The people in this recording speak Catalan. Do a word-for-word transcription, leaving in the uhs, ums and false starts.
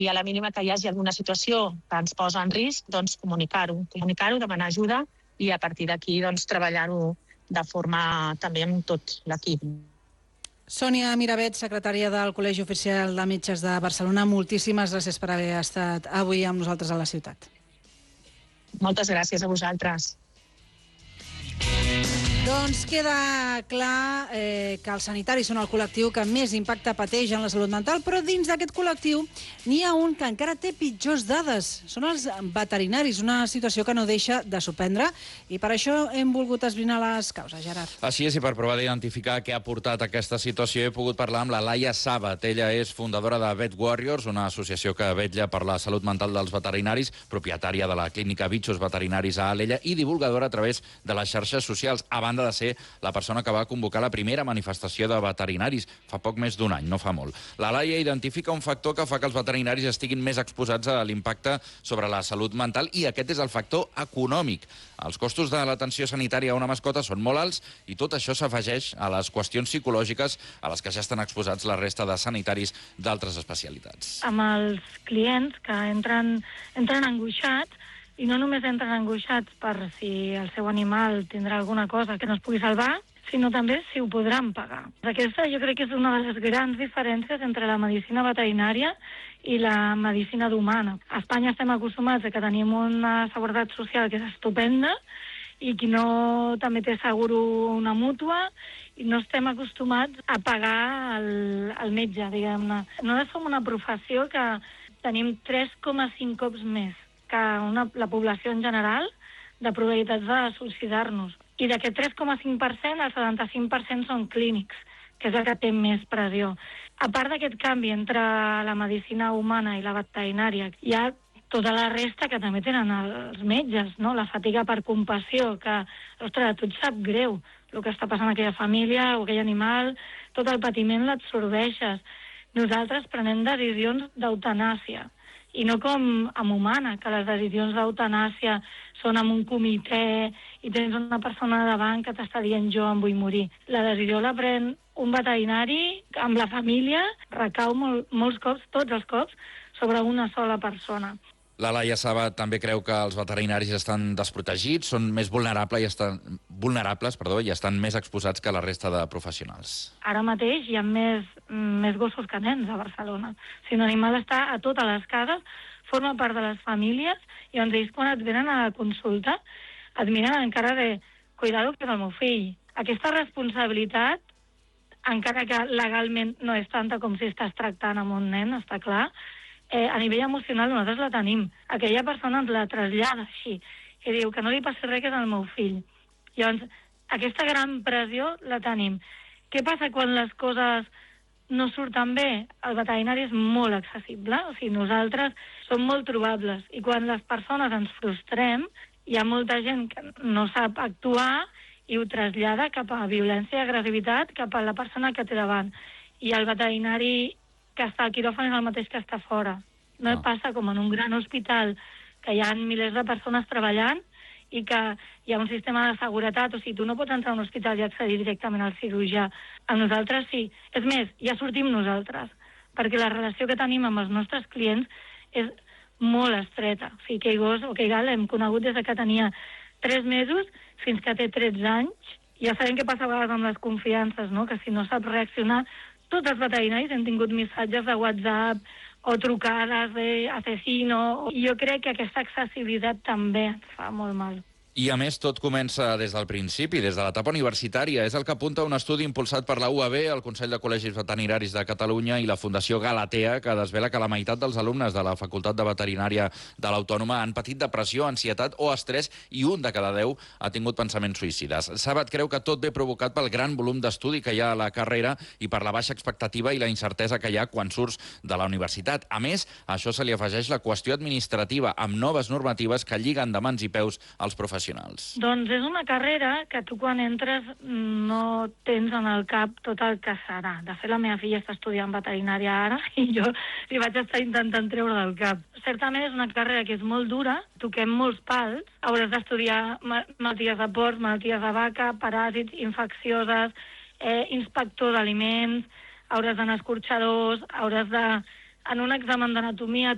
I a la mínima que hi hagi alguna situació que ens posa en risc, doncs comunicar-ho, comunicar-ho, demanar ajuda i a partir d'aquí doncs, treballar-ho de forma també amb tot l'equip. Sònia Miravet, secretària del Col·legi Oficial de Metges de Barcelona, moltíssimes gràcies per haver estat avui amb nosaltres a la ciutat. Moltes gràcies a vosaltres. Doncs queda clar eh, que els sanitaris són el col·lectiu que més impacte pateix en la salut mental, però dins d'aquest col·lectiu n'hi ha un que encara té pitjors dades. Són els veterinaris, una situació que no deixa de sorprendre, i per això hem volgut esbrinar les causes, Gerard. Així és, i per provar d'identificar què ha portat a aquesta situació he pogut parlar amb la Laia Sabat. Ella és fundadora de Vet Warriors, una associació que vetlla per la salut mental dels veterinaris, propietària de la clínica Bitxos Veterinaris a Alella i divulgadora a través de les xarxes socials, a banda de ser la persona que va convocar la primera manifestació de veterinaris fa poc més d'un any, no fa molt. La Laia identifica un factor que fa que els veterinaris estiguin més exposats a l'impacte sobre la salut mental, i aquest és el factor econòmic. Els costos de l'atenció sanitària a una mascota són molt alts i tot això s'afegeix a les qüestions psicològiques a les que ja estan exposats la resta de sanitaris d'altres especialitats. Amb els clients que entren, entren angoixats, i no només entren angoixats per si el seu animal tindrà alguna cosa que no es pugui salvar, sinó també si ho podran pagar. Aquesta jo crec que és una de les grans diferències entre la medicina veterinària i la medicina d'humana. A Espanya estem acostumats a que tenim una seguretat social que és estupenda i qui no també té seguro una mútua, i no estem acostumats a pagar el, el metge, diguem-ne. Nosaltres som una professió que tenim tres coma cinc cops més que una, la població en general, de probabilitats de suïcidar-nos. I d'aquest tres coma cinc per cent, el setanta-cinc per cent són clínics, que és el que té més pressió. A part d'aquest canvi entre la medicina humana i la veterinària, hi ha tota la resta que també tenen els metges, no? La fatiga per compassió, que, ostres, a tu et sap greu el que està passant a aquella família o aquell animal, tot el patiment l'absorbeixes. Nosaltres prenem decisions d'eutanàsia, i no com amb humana, que les decisions d'eutanàsia són amb un comitè i tens una persona davant que t'està dient jo em vull morir. La decisió la pren un veterinari amb la família, recau molt, molts cops, tots els cops, sobre una sola persona. La Laia Sabat també creu que els veterinaris estan desprotegits, són més vulnerables i estan, vulnerables perdó, i estan més exposats que la resta de professionals. Ara mateix hi ha més, més gossos que nens a Barcelona. Si un animal està a totes les cases, forma part de les famílies, i doncs ells quan et venen a la consulta et miren encara de cuidado que és el meu fill. Aquesta responsabilitat, encara que legalment no és tanta com si estàs tractant amb un nen, està clar, Eh, a nivell emocional nosaltres la tenim. Aquella persona ens la trasllada així, i diu que no li passi res, que és el meu fill. Llavors, aquesta gran pressió la tenim. Què passa quan les coses no surten bé? El veterinari és molt accessible, o sigui, nosaltres som molt trobables, i quan les persones ens frustrem, hi ha molta gent que no sap actuar i ho trasllada cap a violència i agressivitat cap a la persona que té davant. I el veterinari que està al quiròfan és el mateix que està fora. No ah. passa com en un gran hospital que hi ha milers de persones treballant i que hi ha un sistema de seguretat, o sigui, tu no pots entrar a un hospital i accedir directament al cirurgià. A nosaltres sí. És més, ja sortim nosaltres, perquè la relació que tenim amb els nostres clients és molt estreta. O sigui, aquell gos o aquell gat l'hem conegut des que tenia tres mesos fins que té tretze anys. Ja sabem què passa a vegades amb les confiances, no? Que si no saps reaccionar. Tots els veterinaris hem tingut missatges de WhatsApp o trucades de asesino. I jo crec que aquesta accessibilitat també ens fa molt mal. I, a més, tot comença des del principi, des de l'etapa universitària. És el que apunta un estudi impulsat per la U A B, el Consell de Col·legis Veterinaris de Catalunya i la Fundació Galatea, que desvela que la meitat dels alumnes de la Facultat de Veterinària de l'Autònoma han patit depressió, ansietat o estrès, i un de cada deu ha tingut pensaments suïcides. Sabat creu que tot ve provocat pel gran volum d'estudi que hi ha a la carrera i per la baixa expectativa i la incertesa que hi ha quan surts de la universitat. A més, a això se li afegeix la qüestió administrativa, amb noves normatives que lliguen de mans i peus als professionals. Doncs és una carrera que tu quan entres no tens en el cap tot el que serà. De fet, la meva filla està estudiant veterinària ara i jo li vaig estar intentant treure del cap. Certament és una carrera que és molt dura, toquem molts pals, hauràs d'estudiar malalties de porcs, malalties de vaca, paràsits, infeccioses, eh, inspector d'aliments, hauràs d'anar a escorxadors, hauràs de... En un examen d'anatomia